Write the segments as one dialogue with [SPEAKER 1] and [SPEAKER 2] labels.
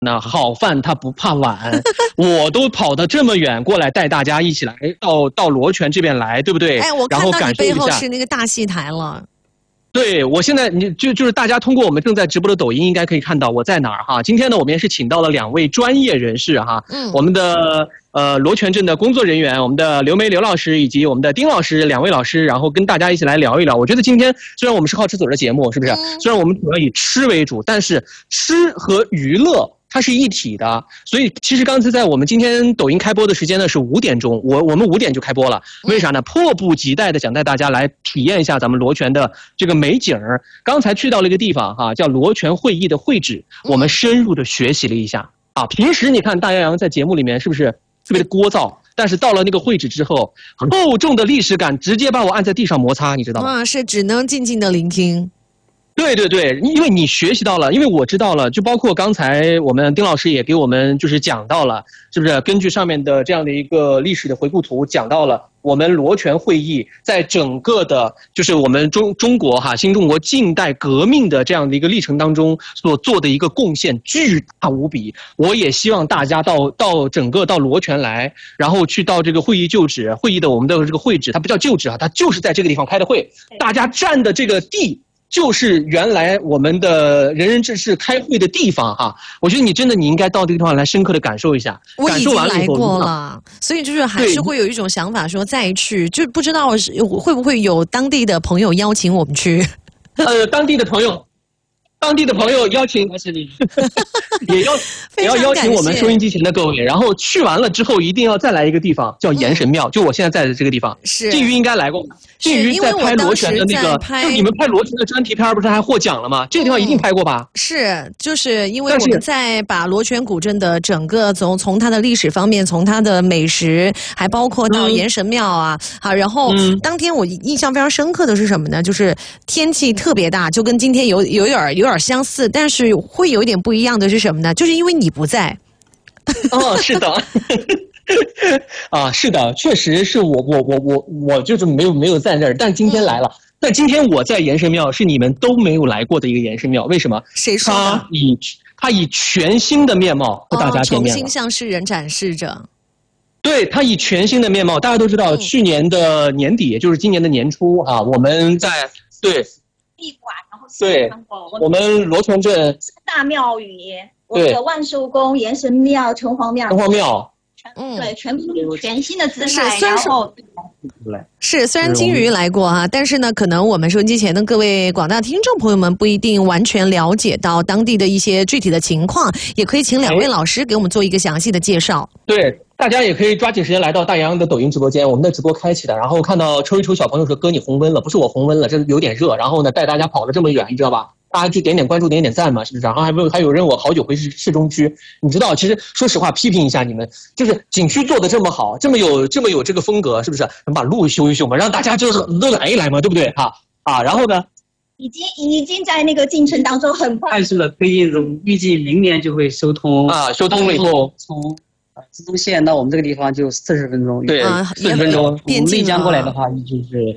[SPEAKER 1] 那好饭他不怕晚，我都跑得这么远过来带大家一起来到罗泉这边来，对不对？
[SPEAKER 2] 哎，我看到你背后是那个大戏台了。
[SPEAKER 1] 对，我现在就是大家通过我们正在直播的抖音应该可以看到我在哪儿哈。今天呢，我们也是请到了2位专业人士哈，我们的罗泉镇的工作人员，我们的刘梅刘老师以及我们的丁老师2位老师，然后跟大家一起来聊一聊。我觉得今天虽然我们是好吃嘴的节目，是不是？虽然我们主要以吃为主，但是吃和娱乐它是一体的，所以其实刚才在我们今天抖音开播的时间呢是5点钟，我们5点就开播了，为啥呢？迫不及待的想带大家来体验一下咱们罗泉的这个美景儿。刚才去到了一个地方哈，叫罗泉会议的会址，我们深入的学习了一下啊。平时你看大洋洋在节目里面是不是特别的聒噪？但是到了那个会址之后，厚重的历史感直接把我按在地上摩擦，你知道吗？
[SPEAKER 2] 是只能静静的聆听。
[SPEAKER 1] 对对对，因为你学习到了，因为我知道了，就包括刚才我们丁老师也给我们就是讲到了，是不是？根据上面的这样的一个历史的回顾图，讲到了我们罗泉会议在整个的，就是我们中国哈新中国近代革命的这样的一个历程当中所做的一个贡献巨大无比。我也希望大家到整个到罗泉来，然后去到这个会议旧址，会议的我们的这个会址，它不叫旧址啊，它就是在这个地方开的会，大家站的这个地。就是原来我们的人人志士开会的地方哈，我觉得你应该到这个地方来深刻的感受一下。
[SPEAKER 2] 我已经来过了，所以就是还是会有一种想法说再去，就不知道会不会有当地的朋友邀请我们去。
[SPEAKER 1] 当地的朋友邀请，也要邀请我们收音机前的各位，然后去完了之后一定要再来一个地方叫盐神庙，就我现在在的这个地方。
[SPEAKER 2] 是
[SPEAKER 1] 晋瑜应该来过，晋瑜在拍罗泉的那个，就你们拍罗泉的专题片不是还获奖了吗？这个地方一定拍过吧？
[SPEAKER 2] 是，就是因为我们在把罗泉古镇的整个从它的历史方面，从它的美食，还包括到盐神庙啊，好，然后当天我印象非常深刻的是什么呢？就是天气特别大，就跟今天有点相似，但是会有一点不一样的是什么呢？就是因为你不在。
[SPEAKER 1] 哦，是的。啊，是的，确实是我就是没有在那儿，但今天来了。但今天我在盐神庙是你们都没有来过的一个盐神庙，为什么？
[SPEAKER 2] 谁说的？
[SPEAKER 1] 他以全新的面貌和大家见面了，
[SPEAKER 2] 重新向世人展示着。
[SPEAKER 1] 对，他以全新的面貌，大家都知道，去年的年底，也就是今年的年初啊，我们在
[SPEAKER 3] 闭馆，然后
[SPEAKER 1] 对，我们罗泉镇
[SPEAKER 3] 大庙宇，我们的万寿宫、盐神庙、城隍庙，对，全新的姿态，然后
[SPEAKER 2] 是虽然金鱼来过哈，但是呢，可能我们收音机前的各位广大听众朋友们不一定完全了解到当地的一些具体的情况，也可以请2位老师给我们做一个详细的介绍。
[SPEAKER 1] 对，大家也可以抓紧时间来到大洋的抖音直播间，我们的直播开启的，然后看到抽一抽小朋友说哥你红温了，不是我红温了，这有点热，然后呢带大家跑了这么远，你知道吧？大家就点点关注，点点赞嘛，是不是？然后还有人我好久回市中区，你知道，其实说实话，批评一下你们，就是景区做的这么好，这么有这个风格，是不是？能把路修一修嘛，让大家就是都来一来嘛，对不对？然后呢？
[SPEAKER 3] 已经在那个进程当中很快
[SPEAKER 4] 速的推进中，预计明年就会修通
[SPEAKER 1] 啊，修通了以后
[SPEAKER 4] 从自潼县到我们这个地方就40分钟，
[SPEAKER 1] 对，40分钟。
[SPEAKER 4] 从丽江过来的话，就是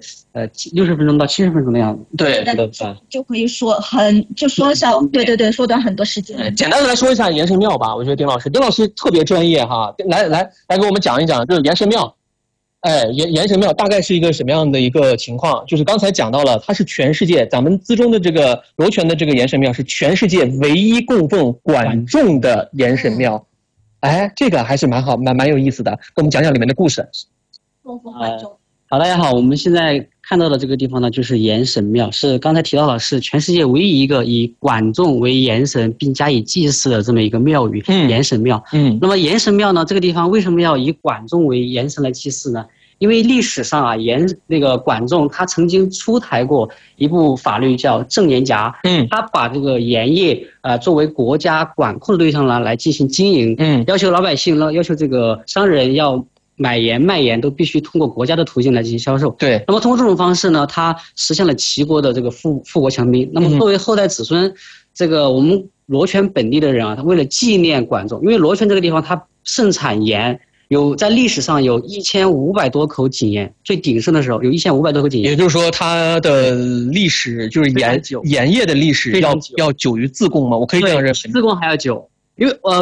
[SPEAKER 4] 60分钟到70分钟的样子。
[SPEAKER 1] 对，
[SPEAKER 3] 就可以说说上，对，缩短很多时间。
[SPEAKER 1] 简单的来说一下盐神庙吧，我觉得丁老师特别专业哈，来给我们讲一讲，就是盐神庙。盐神庙大概是一个什么样的一个情况？就是刚才讲到了，它是全世界，咱们资中的这个罗泉的这个盐神庙是全世界唯一供奉管仲的盐神庙。这个还是蛮好，蛮有意思的，跟我们讲讲里面的故事。
[SPEAKER 4] 好，大家好，我们现在看到的这个地方呢，就是盐神庙，是刚才提到了，是全世界唯一一个以管仲为盐神并加以祭祀的这么一个庙宇，盐神庙。那么盐神庙呢，这个地方为什么要以管仲为盐神来祭祀呢？因为历史上啊，那个管仲他曾经出台过一部法律叫《正盐夹》，他把这个盐业作为国家管控的对象呢来进行经营，要求老百姓呢，要求这个商人要买盐卖盐都必须通过国家的途径来进行销售。对，那么通过这种方式呢，他实现了齐国的这个富国强兵。那么作为后代子孙，这个我们罗泉本地的人啊，他为了纪念管仲，因为罗泉这个地方它盛产盐。在历史上有1500多口井盐，最鼎盛的时候有1500多口井盐。
[SPEAKER 1] 也就是说，它的历史就是盐业的历史要久于自贡吗？我可以这样认为。
[SPEAKER 4] 自贡还要久。
[SPEAKER 1] 因为